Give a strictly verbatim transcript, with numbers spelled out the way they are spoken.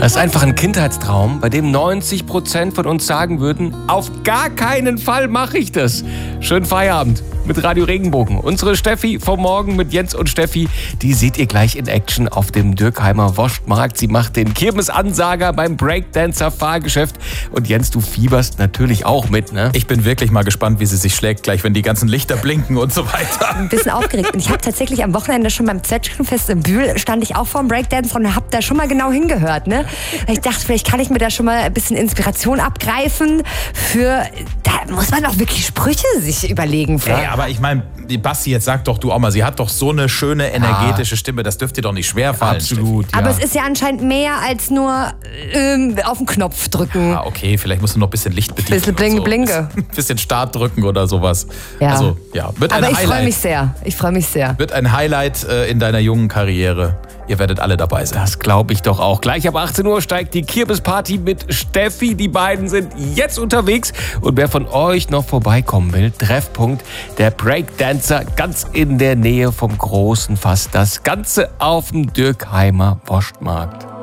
Das ist einfach ein Kindheitstraum, bei dem neunzig Prozent von uns sagen würden, auf gar keinen Fall mache ich das. Schönen Feierabend mit Radio Regenbogen. Unsere Steffi vom Morgen mit Jens und Steffi, die seht ihr gleich in Action auf dem Dürkheimer Wurstmarkt. Sie macht den Kirmesansager beim Breakdancer-Fahrgeschäft. Und Jens, du fieberst natürlich auch mit, ne? Ich bin wirklich mal gespannt, wie sie sich schlägt, gleich wenn die ganzen Lichter blinken und so weiter. Ein bisschen aufgeregt. Und ich habe tatsächlich am Wochenende schon beim Zwetschgenfest in Bühl, stand ich auch vor dem Breakdance und habe da schon mal genau hingehört, ne? Ich dachte, vielleicht kann ich mir da schon mal ein bisschen Inspiration abgreifen für, da muss man auch wirklich Sprüche sich überlegen. Für. Ey, aber ich meine, die Basti, jetzt sag doch du auch mal, sie hat doch so eine schöne, energetische Stimme, das dürfte dir doch nicht schwerfallen. Absolut, ja. Aber es ist ja anscheinend mehr als nur ähm, auf den Knopf drücken. Ah, okay, vielleicht musst du noch ein bisschen Licht bedienen. Bisschen blinge, so. blinge. Ein bisschen Start drücken oder sowas. Ja. Also, ja, wird ein Aber ich Highlight. freue mich sehr. Ich freue mich sehr. Wird ein Highlight äh, in deiner jungen Karriere. Ihr werdet alle dabei sein. Das glaube ich doch auch. Gleich ab achtzehn Uhr steigt die Kirmesparty mit Steffi. Die beiden sind jetzt unterwegs. Und wer von euch noch vorbeikommen will, Treffpunkt der Breakdancer ganz in der Nähe vom großen Fass. Das Ganze auf dem Dürkheimer Wurstmarkt.